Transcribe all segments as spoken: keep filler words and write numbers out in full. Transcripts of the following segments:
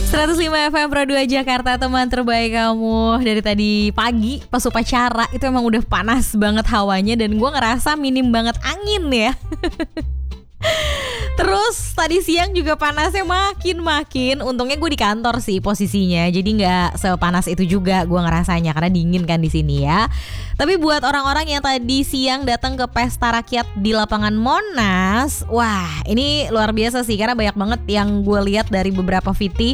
seratus lima F M Pro dua Jakarta, teman terbaik kamu. Dari tadi pagi pas upacara itu emang udah panas banget hawanya, dan gue ngerasa minim banget angin ya. Terus tadi siang juga panasnya makin-makin. Untungnya gue di kantor sih posisinya, jadi nggak sepanas itu juga gue ngerasanya karena dingin kan di sini ya. Tapi buat orang-orang yang tadi siang datang ke pesta rakyat di lapangan Monas, wah ini luar biasa sih, karena banyak banget yang gue lihat dari beberapa V T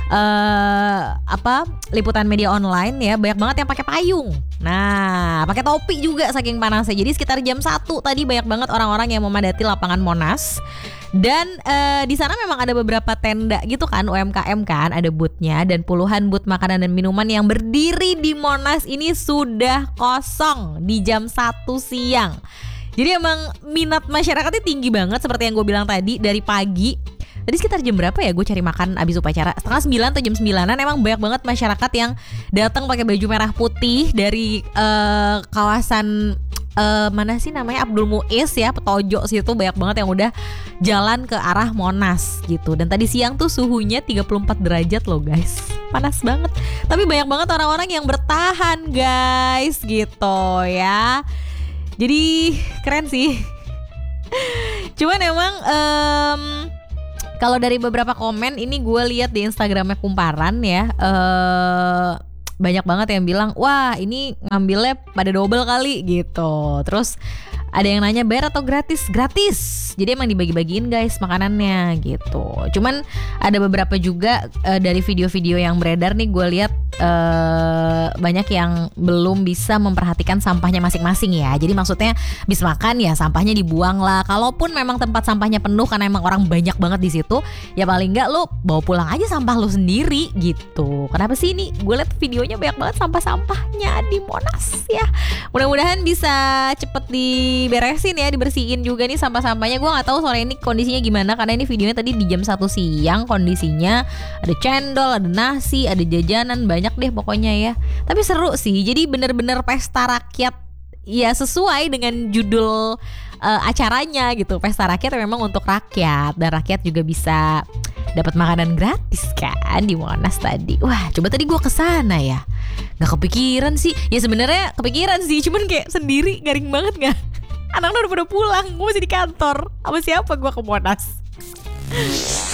uh, apa liputan media online ya, banyak banget yang pakai payung. Nah, pakai topi juga saking panasnya. Jadi sekitar jam satu tadi banyak banget orang-orang yang memadati lapangan Monas. Dan uh, di sana memang ada beberapa tenda gitu kan, U M K M kan, ada boothnya, dan puluhan booth makanan dan minuman yang berdiri di Monas ini sudah kosong di jam satu siang. Jadi emang minat masyarakatnya tinggi banget seperti yang gue bilang tadi dari pagi. Tadi sekitar jam berapa ya gue cari makan abis upacara, setengah sembilan atau jam sembilanan, emang banyak banget masyarakat yang datang pakai baju merah putih dari uh, kawasan uh, mana sih namanya, Abdul Muiz ya, Petojo situ, banyak banget yang udah jalan ke arah Monas gitu. Dan tadi siang tuh suhunya tiga puluh empat derajat loh guys, panas banget. Tapi banyak banget orang-orang yang bertahan guys gitu ya. Jadi keren sih. Cuman emang um, kalau dari beberapa komen ini gue lihat di Instagramnya Kumparan ya, uh, banyak banget yang bilang, wah ini ngambilnya pada double kali gitu. Terus ada yang nanya bayar atau gratis? Gratis. Jadi emang dibagi-bagiin guys makanannya gitu. Cuman ada beberapa juga uh, dari video-video yang beredar nih, gue lihat uh, banyak yang belum bisa memperhatikan sampahnya masing-masing ya. Jadi maksudnya habis makan ya sampahnya dibuang lah. Kalaupun memang tempat sampahnya penuh karena emang orang banyak banget di situ, ya paling enggak lu bawa pulang aja sampah lu sendiri gitu. Kenapa sih ini? Gue lihat videonya banyak banget sampah-sampahnya di Monas ya. Mudah-mudahan bisa cepet diberesin ya, dibersihin juga nih sampah-sampahnya. Gue nggak tahu sore ini kondisinya gimana, karena ini videonya tadi di jam satu siang. Kondisinya ada cendol, ada nasi, ada jajanan, banyak deh pokoknya ya. Tapi seru sih, jadi bener-bener pesta rakyat ya, sesuai dengan judul uh, acaranya gitu. Pesta rakyat memang untuk rakyat, dan rakyat juga bisa dapat makanan gratis kan di Monas tadi. Wah, coba tadi gue kesana ya, nggak kepikiran sih. Ya sebenarnya kepikiran sih, cuman kayak sendiri garing banget nggak? Anak-anak udah pada pulang, gue masih di kantor. Sama siapa gue ke Monas?